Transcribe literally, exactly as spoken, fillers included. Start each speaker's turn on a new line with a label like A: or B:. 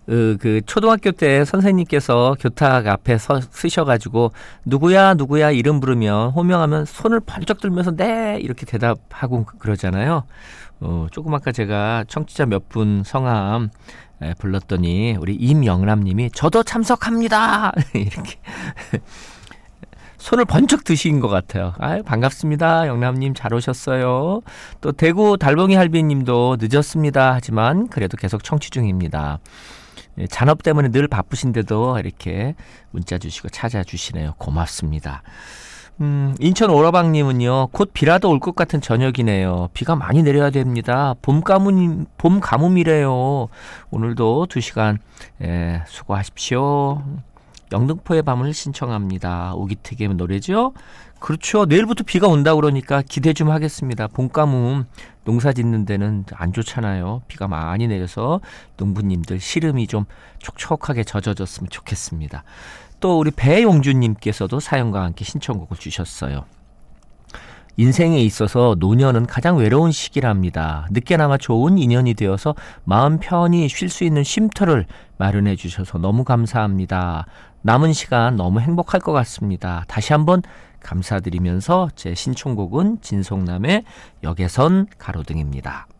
A: 그, 그 초등학교 때 선생님께서 교탁 앞에 서 쓰셔가지고 누구야 누구야 이름 부르면 호명하면 손을 번쩍 들면서 네 이렇게 대답하고 그러잖아요. 어, 조금 아까 제가 청취자 몇 분 성함 에, 불렀더니 우리 임영람님이 저도 참석합니다 이렇게 손을 번쩍 드신 것 같아요. 아유, 반갑습니다. 영남님 잘 오셨어요. 또 대구 달봉이 할비님도 늦었습니다. 하지만 그래도 계속 청취 중입니다. 잔업 때문에 늘 바쁘신데도 이렇게 문자 주시고 찾아주시네요. 고맙습니다. 음, 인천 오라방님은요. 곧 비라도 올 것 같은 저녁이네요. 비가 많이 내려야 됩니다. 봄 가뭄, 봄 가뭄이래요. 오늘도 두 시간 예, 수고하십시오. 영등포의 밤을 신청합니다. 오기특의 노래죠. 그렇죠. 내일부터 비가 온다 그러니까 기대 좀 하겠습니다. 봄가뭄 농사 짓는 데는 안 좋잖아요. 비가 많이 내려서 농부님들 시름이 좀 촉촉하게 젖어졌으면 좋겠습니다. 또 우리 배용준님께서도 사연과 함께 신청곡을 주셨어요. 인생에 있어서 노년은 가장 외로운 시기랍니다. 늦게나마 좋은 인연이 되어서 마음 편히 쉴 수 있는 쉼터를 마련해 주셔서 너무 감사합니다. 남은 시간 너무 행복할 것 같습니다. 다시 한번 감사드리면서 제 신청곡은 진송남의 역에선 가로등입니다.